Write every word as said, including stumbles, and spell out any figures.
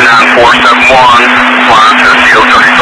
nine four seven one, flying to zero thirty.